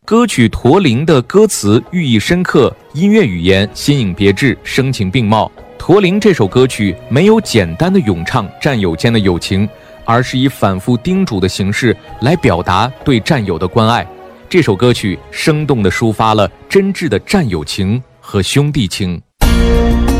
歌曲《驼铃》的歌词寓意深刻，音乐语言新颖别致，声情并茂。《驼铃》这首歌曲没有简单的咏唱战友间的友情，而是以反复叮嘱的形式来表达对战友的关爱。这首歌曲生动地抒发了真挚的战友情和兄弟情。